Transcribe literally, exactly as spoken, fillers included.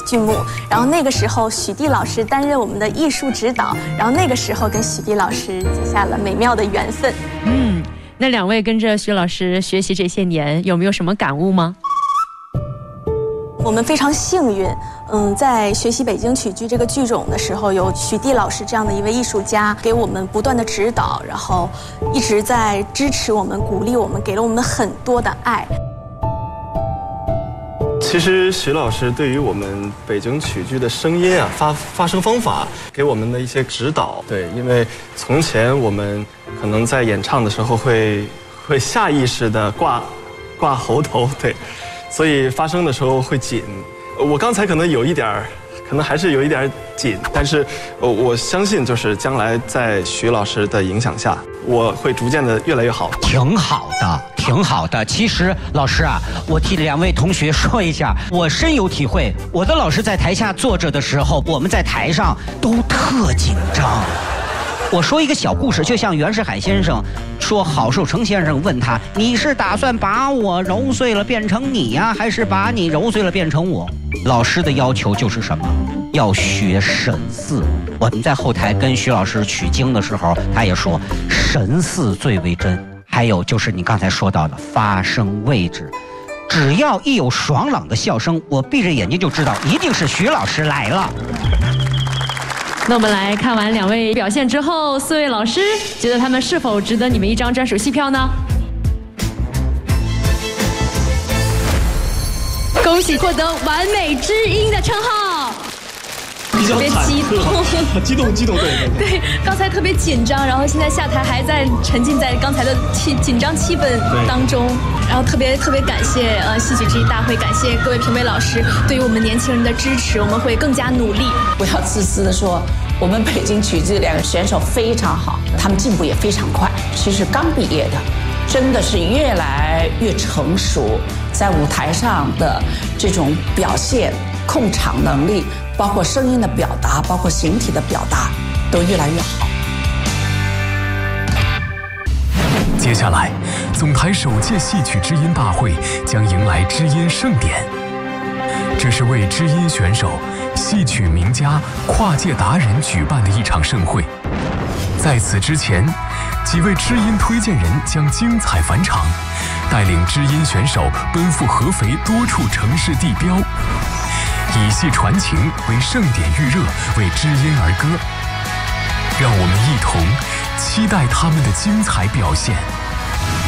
剧目。然后那个时候许娣老师担任我们的艺术指导，然后那个时候跟许娣老师结下了美妙的缘分。 嗯，那两位跟着许老师学习这些年，有没有什么感悟吗？ 我们非常幸运，嗯，在学习北京曲剧这个剧种的时候，有许娣老师这样的一位艺术家给我们不断的指导，然后一直在支持我们、鼓励我们，给了我们很多的爱。 其实许老师对于我们北京曲剧的声音啊、发发声方法给我们的一些指导，对，因为从前我们可能在演唱的时候会会下意识的挂挂喉头，对。所以发声的时候会紧，我刚才可能有一点儿，可能还是有一点紧，但是我相信就是将来在许老师的影响下，我会逐渐的越来越好。 挺好的，挺好的。其实老师啊，我替两位同学说一下，我深有体会。我的老师在台下坐着的时候，我们在台上都特紧张。我说一个小故事，就像袁世海先生说郝寿成先生问他，你是打算把我揉碎了变成你呀，还是把你揉碎了变成我？老师的要求就是什么？要学神似。我们在后台跟徐老师取经的时候，他也说神似最为真。还有就是你刚才说到的发声位置，只要一有爽朗的笑声，我闭着眼睛就知道一定是徐老师来了。 那我们来看完两位表现之后，四位老师觉得他们是否值得你们一张专属戏票呢？恭喜获得完美知音的称号。 特别激动，激动激动，对对对。刚才特别紧张，然后现在下台还在沉浸在刚才的气紧张气氛当中，然后特别特别感谢呃戏曲之一大会，感谢各位评委老师对于我们年轻人的支持，我们会更加努力。 不要自私的说，我们北京曲剧两个选手非常好，他们进步也非常快。其实刚毕业的，真的是越来越成熟，在舞台上的这种表现、控场能力。包括声音的表达，包括形体的表达，都越来越好。 接下来，总台首届戏曲知音大会将迎来知音盛典，这是为知音选手、戏曲名家、跨界达人举办的一场盛会。在此之前，几位知音推荐人将精彩返场，带领知音选手奔赴合肥多处城市地标。以戏传情，为盛典预热，为知音而歌。让我们一同期待他们的精彩表现。